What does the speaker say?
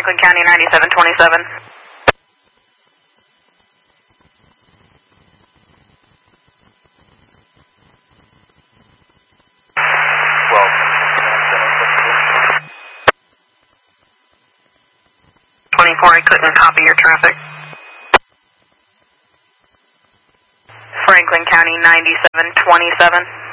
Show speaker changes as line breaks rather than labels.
Franklin County 9727.
Well,
24, I couldn't copy your traffic. Franklin County 9727.